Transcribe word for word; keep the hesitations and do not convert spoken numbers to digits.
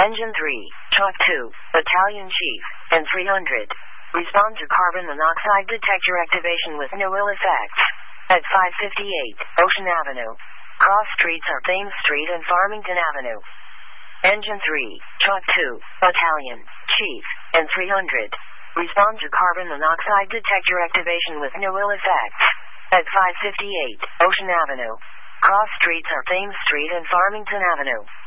Engine three, Chalk two, Battalion Chief, and three hundred. Respond to carbon monoxide detector activation with no ill effects. At five fifty-eight, Ocean Avenue. Cross streets are Thames Street and Farmington Avenue. Engine three, Chalk two, Battalion Chief, and three hundred. Respond to carbon monoxide detector activation with no ill effects. At five fifty-eight, Ocean Avenue. Cross streets are Thames Street and Farmington Avenue.